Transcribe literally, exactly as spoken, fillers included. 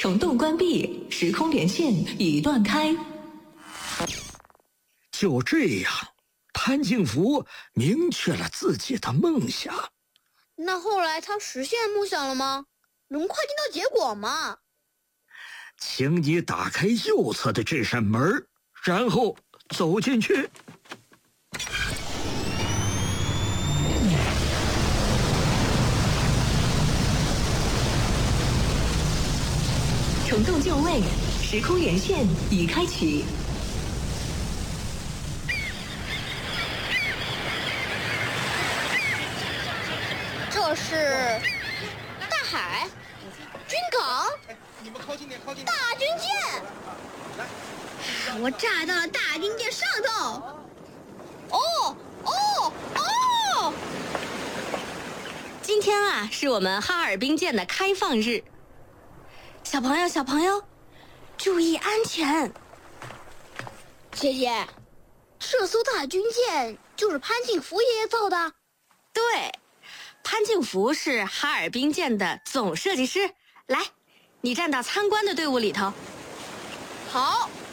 虫洞关闭，时空连线已断开。 就这样，潘静福明确了自己的梦想。 那后来他实现梦想了吗？能快听到结果吗？ 请你打开右侧的这扇门，然后走进去。 虫洞就位，时空连线已开启。 这是大海、军港、 你们靠近点，靠近点。 大军舰。我炸到了大军舰上头。哦哦哦！ 今天啊，是我们哈尔滨舰的开放日。小朋友，小朋友，注意安全。 姐姐，这艘大军舰就是潘静福爷爷造的？ 对，潘静福是哈尔滨舰的总设计师。来，你站到参观的队伍里头。 好。